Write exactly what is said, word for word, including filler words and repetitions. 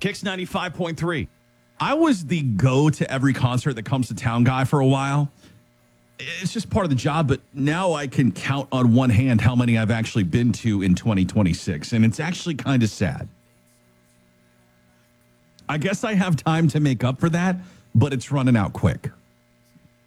Kicks ninety-five point three. I was the go to every concert that comes to town guy for a while. It's just part of the job, but now I can count on one hand how many I've actually been to in twenty twenty-six, and it's actually kind of sad. I guess I have time to make up for that, but it's running out quick.